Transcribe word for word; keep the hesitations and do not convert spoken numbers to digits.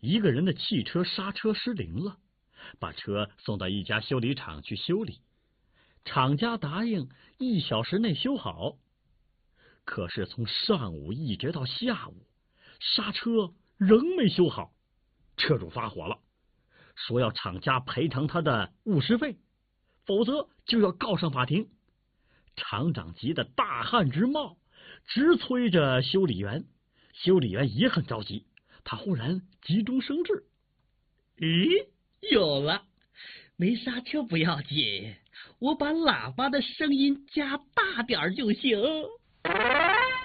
一个人的汽车刹车失灵了，把车送到一家修理厂去修理。厂家答应一小时内修好，可是从上午一直到下午，刹车仍没修好。车主发火了，说要厂家赔偿他的误师费，否则就要告上法庭。厂长急得大汗直冒，直催着修理员。修理员也很着急，他忽然急中生智， 咦，有了！没刹车不要紧，我把喇叭的声音加大点就行。